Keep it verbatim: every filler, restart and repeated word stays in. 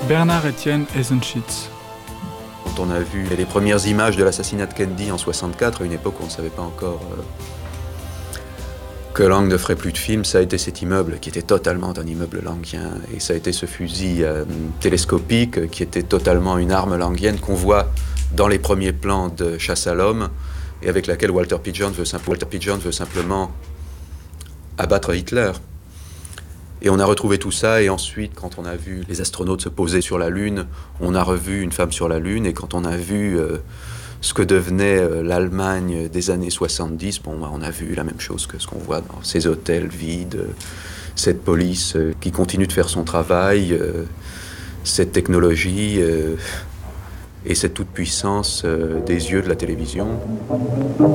Bernard-Étienne Eisenschitz. Quand on a vu les premières images de l'assassinat de Kennedy en soixante-quatre, à une époque où on ne savait pas encore euh, que Lang ne ferait plus de films, ça a été cet immeuble qui était totalement un immeuble langien. Et ça a été ce fusil euh, télescopique qui était totalement une arme langienne qu'on voit dans les premiers plans de Chasse à l'homme et avec laquelle Walter Pigeon veut, Walter Pigeon veut simplement abattre Hitler. Et on a retrouvé tout ça, et ensuite, quand on a vu les astronautes se poser sur la Lune, on a revu Une femme sur la Lune, et quand on a vu euh, ce que devenait euh, l'Allemagne des années soixante-dix, bon, on a vu la même chose que ce qu'on voit dans ces hôtels vides, euh, cette police euh, qui continue de faire son travail, euh, cette technologie euh, et cette toute-puissance euh, des yeux de la télévision.